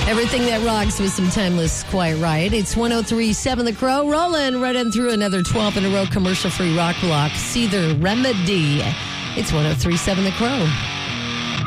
Everything that rocks with some timeless Quiet Riot. It's 103.7 The Crow. Rolling right in through another 12 in a row commercial-free rock block. Seether Remedy. It's 103.7 The Crow.